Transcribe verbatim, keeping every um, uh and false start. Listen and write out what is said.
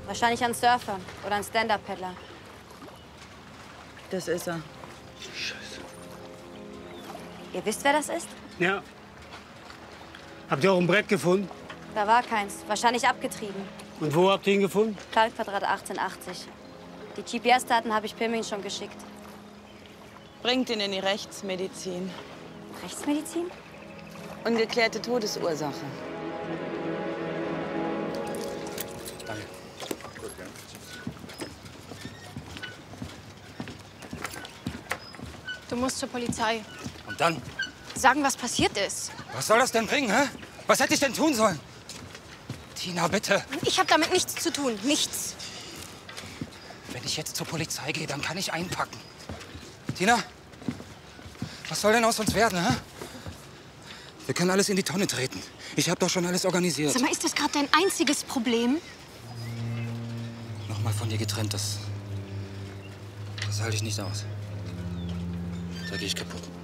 Wahrscheinlich ein Surfer oder ein Stand-Up-Paddler. Das ist er. Scheiße. Ihr wisst, wer das ist? Ja. Habt ihr auch ein Brett gefunden? Da war keins. Wahrscheinlich abgetrieben. Und wo habt ihr ihn gefunden? Kaltquadrat achtzehnhundertachtzig. Die G P S-Daten habe ich Pirmin schon geschickt. Bringt ihn in die Rechtsmedizin. Rechtsmedizin? Ungeklärte Todesursache. Danke. Du musst zur Polizei. Und dann? Sagen, was passiert ist. Was soll das denn bringen, hä? Was hätte ich denn tun sollen? Tina, bitte. Ich habe damit nichts zu tun. Nichts. Wenn ich jetzt zur Polizei gehe, dann kann ich einpacken. Tina, was soll denn aus uns werden, hä? Wir können alles in die Tonne treten. Ich habe doch schon alles organisiert. Sag mal, ist das gerade dein einziges Problem? Nochmal von dir getrennt, das, das halte ich nicht aus. Da gehe ich kaputt.